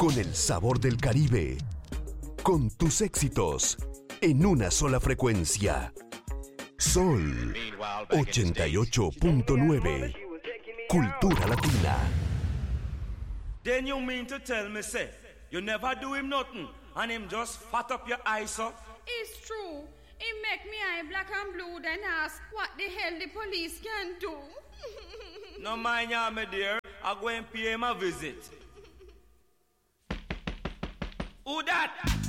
Con el sabor del Caribe. Con tus éxitos. En una sola frecuencia. Sol 88.9. Cultura Latina. Then you mean to tell me, say, you never do him nothing, and him just fat up your eyes up? It's true. He make me eye black and blue, then ask what the hell the police can do. No mind ya, my dear. I go and pay him a visit. Who that?